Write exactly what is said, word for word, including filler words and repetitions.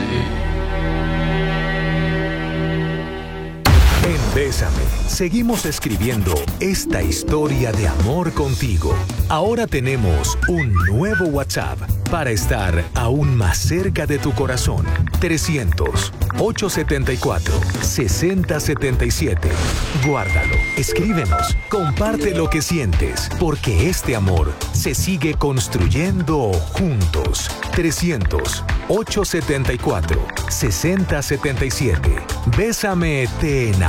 En Bésame, seguimos escribiendo esta historia de amor contigo. Ahora tenemos un nuevo WhatsApp para estar aún más cerca de tu corazón. trescientos, ochocientos setenta y cuatro, sesenta setenta y siete. Guárdalo, escríbenos, comparte lo que sientes, porque este amor se sigue construyendo juntos. trescientos, ochocientos setenta y cuatro, sesenta setenta y siete. Bésame, te enamoro.